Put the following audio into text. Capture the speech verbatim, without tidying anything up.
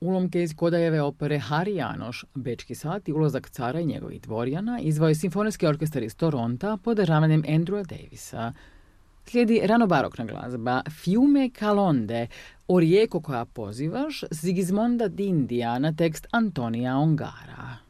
Ulomke iz Kodajeve opere Hari Janoš, Bečki sat i Ulazak cara i njegovih dvorjana izvao je Simfonijski orkestar iz Toronta pod državanjem Andrewa Davisa. Slijedi ranobarokna glazba Fiume Calonde, o rijeko koja pozivaš, Sigismonda d'India na tekst Antonija Ongara.